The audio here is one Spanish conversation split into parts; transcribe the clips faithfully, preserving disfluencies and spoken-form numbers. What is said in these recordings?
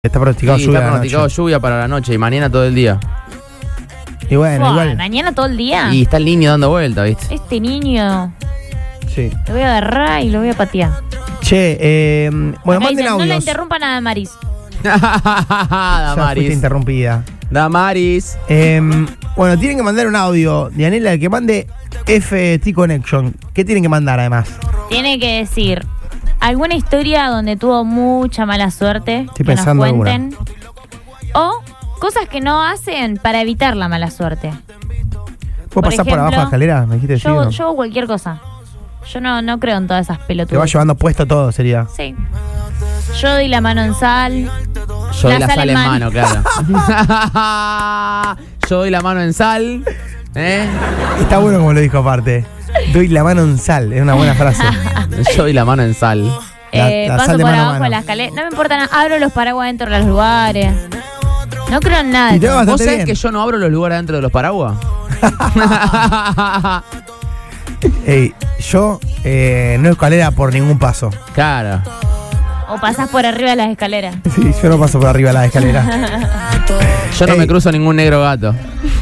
Está pronosticado sí, lluvia. Está pronosticado lluvia para la noche y mañana todo el día. Y bueno, Wow, igual. ¿mañana todo el día? Y está el niño dando vuelta, ¿viste? Este niño Sí. lo voy a agarrar y lo voy a patear. Che, eh, bueno, Acá manden dicen, no la audios. interrumpan a Damaris. Ya fuiste Damaris. interrumpida. Damaris. Eh, bueno, tienen que mandar un audio. Dianela, el que mande F T Connection. ¿Qué tienen que mandar además? Tiene que decir alguna historia donde tuvo mucha mala suerte. Estoy que nos pensando en cuenten. O cosas que no hacen para evitar la mala suerte. ¿Puedo pasar por abajo de la escalera? Me dijiste sí, Yo, ¿no? yo hago cualquier cosa. Yo no, no creo en todas esas Te va pelotudas. llevando puesto todo, sería. Sí. Yo doy la mano en sal. Yo doy La la sal sal en en mano. mano, claro. Yo doy la mano en sal. ¿Eh? Está bueno como lo dijo aparte. Doy la mano en sal, es una buena frase. Yo doy la mano en sal. La- Eh, la paso sal de por mano a abajo mano. de la escalera. No me importa nada. Abro los paraguas dentro de los lugares. No creo en nada. Y te va ¿Vos bastante sabés bien. que yo no abro los lugares dentro de los paraguas? Ey, yo eh, no escalera por ningún paso. Claro. O pasás por arriba de las escaleras. Sí, yo no paso por arriba de la escalera. Yo no Ey. me cruzo ningún negro gato.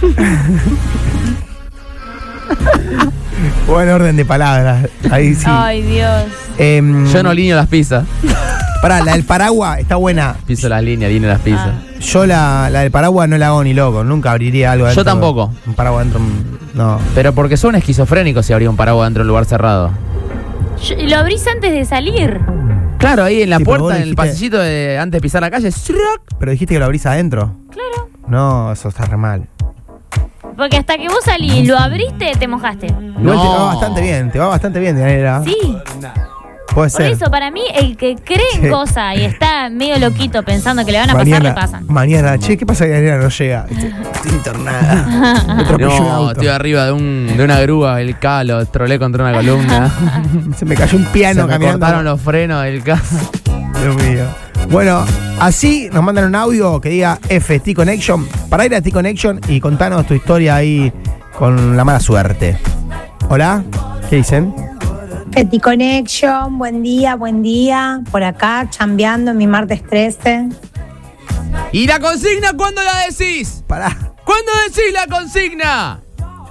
Buen orden de palabras. Ahí sí. Ay, Dios. Em, Yo no alineo las pizzas. Pará, la del paraguas está buena. Piso las líneas, alineo las pizzas. Yo la, la del paraguas no la hago ni loco. Nunca abriría algo adentro. Yo tampoco. Un paraguas dentro. No. Pero porque son esquizofrénicos si abría un paraguas dentro de un lugar cerrado. Yo- lo abrís antes de salir. Claro, ahí en la Sí, pero vos puerta, en el dijiste- pasillito de antes de pisar la calle. ¡sruc! Pero dijiste que lo abrís adentro. Claro. No, eso está re mal. Porque hasta que vos salís y lo abriste, te mojaste. Igual No. te va bastante bien. Te va bastante bien, Dianela. Sí. Puede Por ser. eso, para mí, el que cree en Sí. cosas y está medio loquito pensando que le van a pasar, mañana, le pasan. mañana, che, ¿qué pasa que Dianela no llega? Estoy, estoy internada. Me atropelló un No, auto. estoy arriba de, un, de una grúa, el calo, trolé contra una columna. Se me cayó un piano Se me caminando. cortaron los frenos del carro. Dios mío. Bueno, así nos mandan un audio que diga F T Connection para ir a T Connection y contanos tu historia ahí con la mala suerte. Hola, ¿qué dicen? Petit Connection, buen día, buen día. Por acá, chambeando en mi martes trece. ¿Y la consigna cuándo la decís? Pará. ¿Cuándo decís la consigna?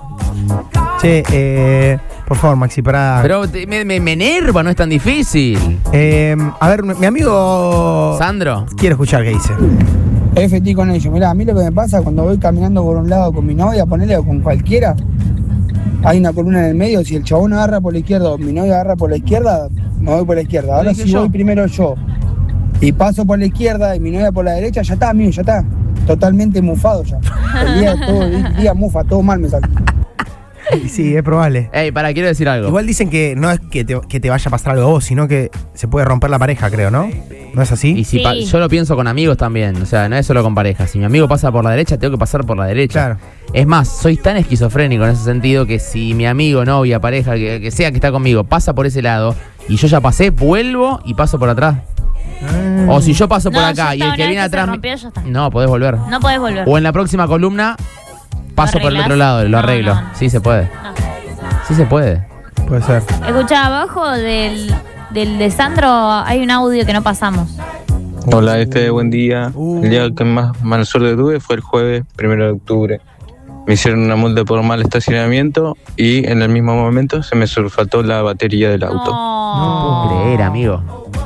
Che, eh, por favor, Maxi, pará. Pero te- me, me, me enerva, no es tan difícil. Eh, a ver, mi amigo Sandro. quiere escuchar qué dice. F T con ellos. Mirá, a mí lo que me pasa cuando voy caminando por un lado con mi novia, ponele o con cualquiera, hay una columna en el medio, si el chabón agarra por la izquierda o mi novia agarra por la izquierda, me voy por la izquierda. Ahora dije si yo. voy primero yo y paso por la izquierda y mi novia por la derecha, ya está, amigo, ya está. Totalmente mufado ya. El día, todo el día mufa, todo mal me sale. Sí, es probable. Ey, para, quiero decir algo. Igual dicen que no es que te, que te vaya a pasar algo a vos, sino que se puede romper la pareja, creo, ¿no? ¿No es así? Y si Sí. pa- yo lo pienso con amigos también, o sea, no es solo con pareja. Si mi amigo pasa por la derecha, tengo que pasar por la derecha. Claro. Es más, soy tan esquizofrénico en ese sentido que si mi amigo, novia, pareja, que, que sea que está conmigo, pasa por ese lado y yo ya pasé, vuelvo y paso por atrás. Ah. O si yo paso por No, acá ya y está, el que una viene vez que se atrás. rompió, ya está. No, podés volver. No podés volver. O en la próxima columna, paso por el arreglás? otro lado, lo No, arreglo. no, no. Sí se puede. No. Sí se puede. Puede ser. Escuchá, abajo del, del de Sandro hay un audio que no pasamos. Hola, este buen día. Uh. El día que más mala suerte tuve fue el jueves primero de octubre. Me hicieron una multa por mal estacionamiento y en el mismo momento se me sulfató la batería del auto. No. No puedo creer, amigo.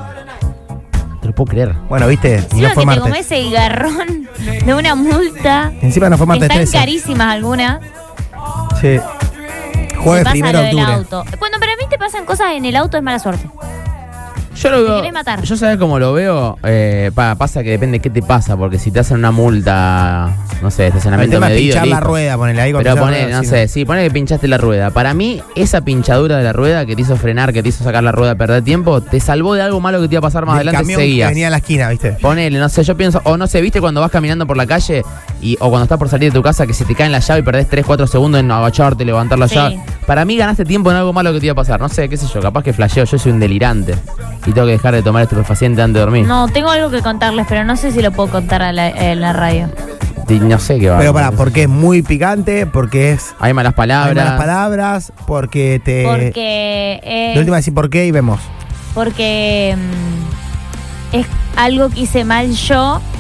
Te lo puedo creer. Bueno, viste, y Encima no que fue te martes. comes el garrón de una multa. Encima no fue Que martes están trece. carísimas algunas. Sí. Jueves Te pasa primero lo de del octubre. auto. Cuando para mí te pasan cosas en el auto es mala suerte. Yo lo Te veo. querés matar. Yo sabes cómo lo veo. Eh, pa- pasa que depende qué te pasa, porque si te hacen una multa, no sé, El estacionamiento tema es medido. pinchar la listo. rueda, ponele ahí. cuando Pero pinchás la poné, rueda, no sí, sé, sí, poné que pinchaste la rueda. Para mí, esa pinchadura de la rueda que te hizo frenar, que te hizo sacar la rueda a perder tiempo, te salvó de algo malo que te iba a pasar más Del adelante, camión que seguías. venía a la esquina, ¿viste? Ponele, no sé, yo pienso, o no sé, viste cuando vas caminando por la calle y, o cuando estás por salir de tu casa que se te caen la llave y perdés tres, cuatro segundos en agacharte, levantar la Sí. llave. Para mí ganaste tiempo en algo malo que te iba a pasar. No sé, qué sé yo, capaz que flasheo, yo soy un delirante y tengo que dejar de tomar estupefaciente antes de dormir. No, tengo algo que contarles, pero no sé si lo puedo contar a la- en la radio. Y no sé qué va. Pero pará, porque es muy picante, porque es. Hay malas Hay palabras. malas palabras, porque te. Porque. eh, De última decir por qué y vemos. Porque. es algo que hice mal yo